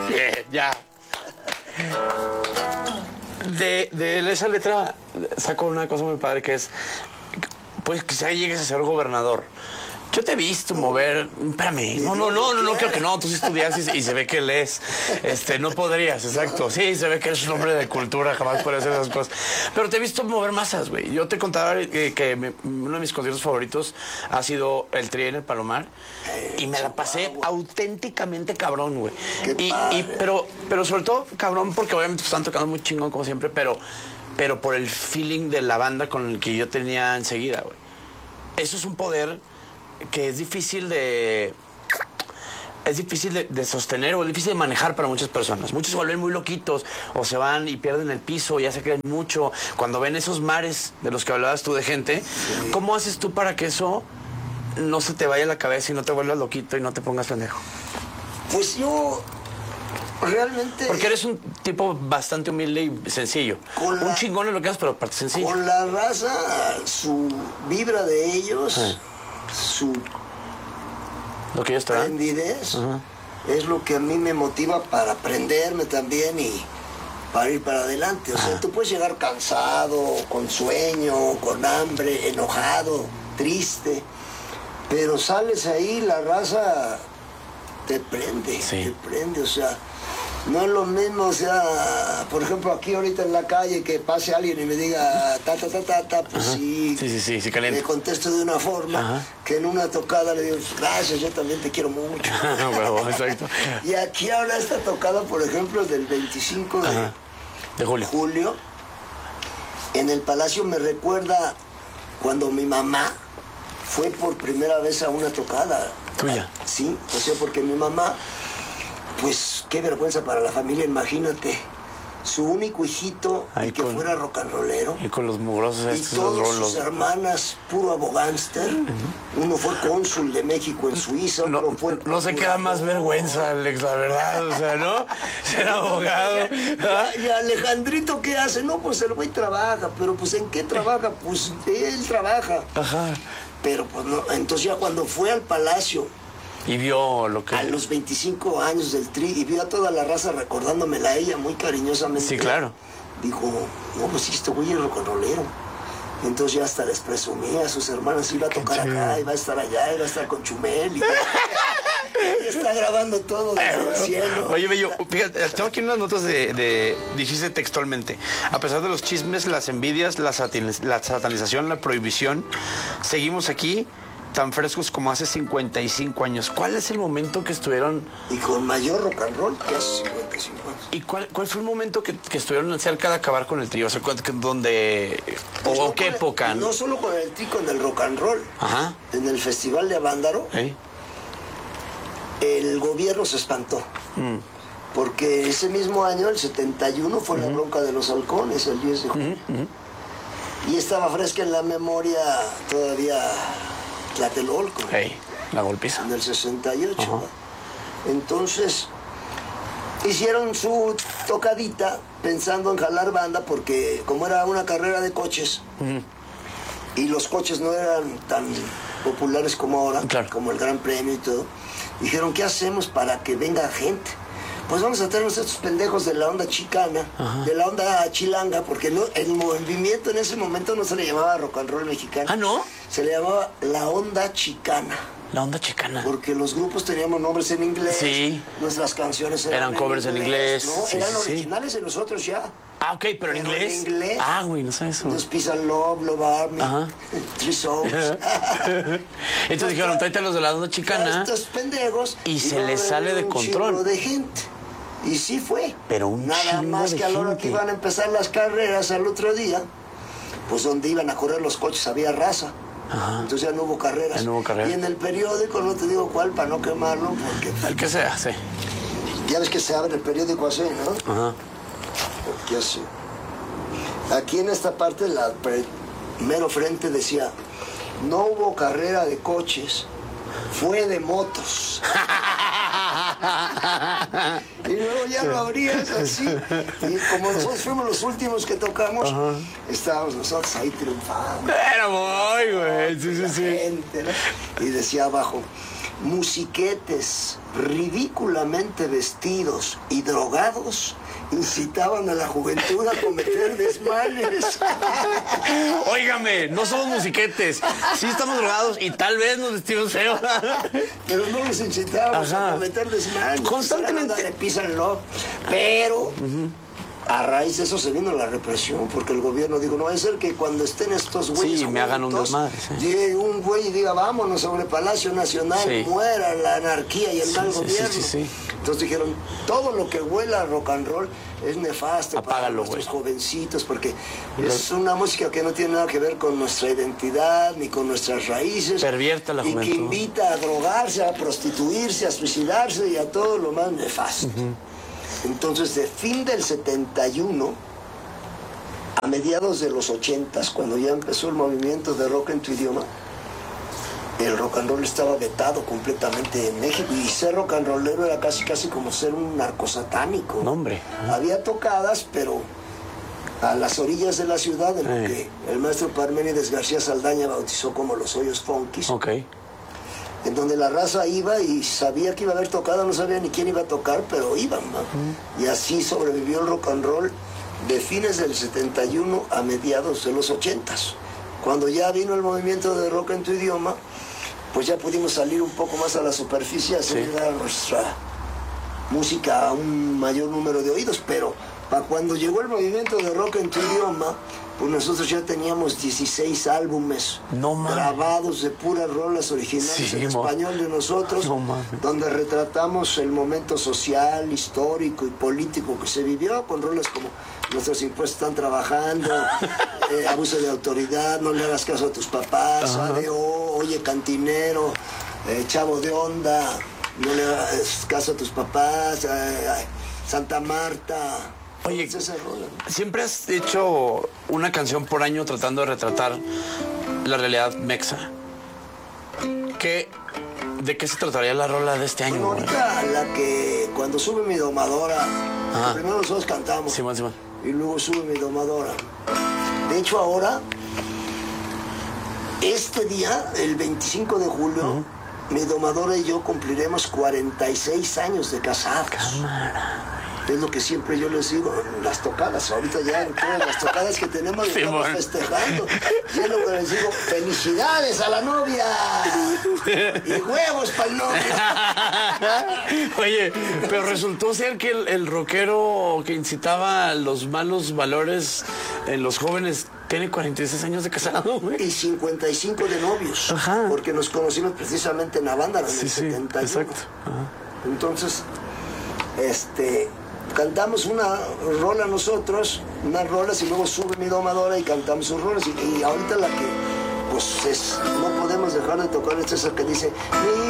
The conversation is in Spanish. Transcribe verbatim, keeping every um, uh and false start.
Bien, ya. De, de esa letra saco una cosa muy padre que es, pues quizá llegues a ser gobernador. Yo te he visto mover... Espérame. No, no, no, no, no, creo que no. Tú sí estudias y, y se ve que lees. Este, no podrías, exacto. Sí, se ve que eres un hombre de cultura, jamás podría hacer esas cosas. Pero te he visto mover masas, güey. Yo te contaba que, que me, uno de mis conciertos favoritos ha sido el Tri en el Palomar. Y me la pasé auténticamente cabrón, güey. Y, y, pero, pero sobre todo cabrón porque obviamente están tocando muy chingón como siempre, pero, pero por el feeling de la banda con el que yo tenía enseguida, güey. Eso es un poder que es difícil de... Es difícil de, de sostener o es difícil de manejar para muchas personas. Muchos se vuelven muy loquitos o se van y pierden el piso, ya se creen mucho. Cuando ven esos mares de los que hablabas tú de gente, sí. ¿Cómo haces tú para que eso no se te vaya a la cabeza y no te vuelvas loquito y no te pongas pendejo? Pues yo realmente... Porque eres un tipo bastante humilde y sencillo. Un la, chingón en lo que haces, pero parte sencillo. Con la raza, su vibra de ellos... Sí. Su lo que ellos te dan, candidez uh-huh. es lo que a mí me motiva para aprenderme también y para ir para adelante. O sea, uh-huh. tú puedes llegar cansado, con sueño, con hambre, enojado, triste, pero sales ahí, la raza te prende, sí. te prende, o sea, no es lo mismo, o sea, por ejemplo, aquí ahorita en la calle que pase alguien y me diga ta, ta, ta, ta, ta, pues Ajá. sí, sí, sí, sí, sí le contesto de una forma Ajá. que en una tocada le digo, gracias, yo también te quiero mucho. Bueno, exacto. Y aquí ahora esta tocada, por ejemplo, del veinticinco de, de julio. julio, en el Palacio me recuerda cuando mi mamá fue por primera vez a una tocada. ¿Tuya? Sí, o sea, porque mi mamá... Pues qué vergüenza para la familia, imagínate. Su único hijito, Ay, y que con, fuera rock and rollero. Y con los mugrosos estos. Y todas sus hermanas, puro abogánster. Uh-huh. Uno fue cónsul de México en Suiza, no, otro fue... No se queda más vergüenza, Alex, la verdad, o sea, ¿no? Ser abogado. ¿Ah? Y, y Alejandrito, ¿qué hace? No, pues el güey trabaja, pero pues ¿en qué trabaja? Pues él trabaja. Ajá. Pero pues no, entonces ya cuando fue al Palacio... Y vio lo que... A los veinticinco años del Tri, y vio a toda la raza recordándomela a ella muy cariñosamente. Sí, claro. Dijo, no, pues sí, este güey es rock and rollero. Entonces ya hasta les presumía a sus hermanas, iba a tocar acá, iba a estar allá, iba a estar con Chumel. Y y está grabando todo desde el cielo. Oye, Bello, fíjate, tengo aquí unas notas de, de... Dijiste textualmente, a pesar de los chismes, las envidias, la, satin, la satanización, la prohibición, seguimos aquí... tan frescos como hace cincuenta y cinco años. ¿Cuál es el momento que estuvieron...? Y con mayor rock and roll que hace cincuenta y cinco años. ¿Y cuál, cuál fue el momento que, que estuvieron cerca de acabar con el trío? O sea, ¿dónde...? Pues ¿O no qué el, época? No solo con el trío, con el rock and roll. Ajá. En el Festival de Avándaro, ¿Eh? el gobierno se espantó. Mm. Porque ese mismo año, el setenta y uno, fue uh-huh. la bronca de los halcones, el diez de julio. Uh-huh. Uh-huh. Y estaba fresca en la memoria todavía... Tlatelolco. Hey, la golpiza. En el sesenta y ocho. Uh-huh. Entonces, hicieron su tocadita pensando en jalar banda porque como era una carrera de coches uh-huh. y los coches no eran tan populares como ahora, claro. como el Gran Premio y todo, dijeron, ¿qué hacemos para que venga gente? Pues vamos a traernos estos pendejos de la onda chicana, uh-huh. de la onda chilanga, porque no, el movimiento en ese momento no se le llamaba rock and roll mexicano. ¿Ah, no? Se le llamaba la onda chicana. La onda chicana. Porque los grupos teníamos nombres en inglés. Sí. Nuestras canciones eran, eran covers en inglés. No, sí, eran sí, originales sí. de nosotros ya. Ah, ok, pero en inglés. en inglés. Ah, güey, no sabes eso. Nos pisan Love, Love Army, Ajá. Three Souls. Entonces dijeron, tráete a los de la onda chicana. Estos pendejos. Y, y se les sale de control. Un de gente. Y sí fue. Pero un Nada más que a la hora que iban a empezar las carreras al otro día, pues donde iban a correr los coches había raza. Ajá. Entonces ya no hubo carreras. Ya no hubo carreras. Y en el periódico, no te digo cuál, para no quemarlo, porque... El que sea, sí. Ya ves que se abre el periódico así, ¿no? Ajá. Porque así. Aquí en esta parte, la mero frente decía, no hubo carrera de coches, fue de motos. Y luego ya lo abrías así. Y como nosotros fuimos los últimos que tocamos, uh-huh. estábamos nosotros ahí triunfando. Era muy, güey. Sí, sí, sí. Gente, ¿no? Y decía abajo, musiquetes ridículamente vestidos y drogados incitaban a la juventud a cometer desmanes. Óigame, no somos musiquetes, sí estamos drogados y tal vez nos vestimos feo. Pero no los incitábamos Ajá. a cometer desmanes. Constantemente. Le pisan, ¿no? Pero... Uh-huh. A raíz de eso se vino la represión, porque el gobierno dijo, no va a ser que cuando estén estos güeyes sí, me hagan un desmadre, sí. llegue un güey y diga, vámonos sobre Palacio Nacional, sí. muera la anarquía y el sí, mal sí, gobierno. Sí, sí, sí. Entonces dijeron, todo lo que huela a rock and roll es nefasto. Apágalo, para nuestros güey. jovencitos, porque es una música que no tiene nada que ver con nuestra identidad, ni con nuestras raíces. Pervierte la y juventud. que invita a drogarse, a prostituirse, a suicidarse y a todo lo más nefasto. Uh-huh. Entonces, de fin del setenta y uno a mediados de los ochentas, cuando ya empezó el movimiento de rock en tu idioma, el rock and roll estaba vetado completamente en México, y ser rock and rollero era casi casi como ser un narcosatánico. No, hombre. Había tocadas, pero a las orillas de la ciudad, en lo que el maestro Parménides García Saldaña bautizó como los hoyos funkis. Okay. En donde la raza iba y sabía que iba a haber tocado, no sabía ni quién iba a tocar, pero iban, ¿no? Uh-huh. Y así sobrevivió el rock and roll de fines del setenta y uno a mediados de los ochentas. Cuando ya vino el movimiento de rock en tu idioma, pues ya pudimos salir un poco más a la superficie, hacer llegar sí. nuestra música a un mayor número de oídos, pero para cuando llegó el movimiento de rock en tu idioma, pues nosotros ya teníamos dieciséis álbumes no, grabados de puras rolas originales sí, en español de nosotros, no, donde retratamos el momento social, histórico y político que se vivió, con rolas como Nuestros impuestos están trabajando, eh, Abuso de autoridad, No le hagas caso a tus papás, A D O, Oye Cantinero, eh, Chavo de onda, No le hagas caso a tus papás, eh, Santa Marta. Oye, siempre has hecho una canción por año tratando de retratar la realidad mexa. ¿Qué, ¿De qué se trataría la rola de este año? Bueno, ahorita güey? La que cuando sube mi domadora, primero nosotros cantamos sí, man, sí, man. y luego sube mi domadora. De hecho ahora, este día, el veinticinco de julio, uh-huh. mi domadora y yo cumpliremos cuarenta y seis años de casados. Cámara. Es lo que siempre yo les digo, las tocadas, ahorita ya en todas las tocadas que tenemos sí, estamos bueno. festejando. Y es lo que les digo, felicidades a la novia y huevos para el novio. Oye, pero resultó ser que el, el rockero que incitaba los malos valores en los jóvenes tiene cuarenta y seis años de casado, güey. Y cincuenta y cinco de novios. Ajá. Porque nos conocimos precisamente en Avándaro en sí, el sí, setenta y uno. Exacto. Ajá. Entonces, este... cantamos una rola nosotros, unas rolas, y luego sube mi domadora y cantamos sus rolas. Y, y ahorita la que, pues, es, no podemos dejar de tocar es esa que dice: mi